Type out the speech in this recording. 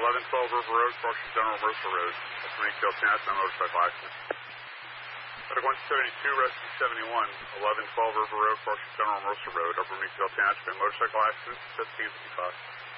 1112 River Road, crossing General Mercer Road. That's Greenfield Tanner's motorcycle accident. Medic 172, Rescue 71, 1112 River Road, crossing General Mercer Road, Upper Meekville Township, motorcycle accident, 1555.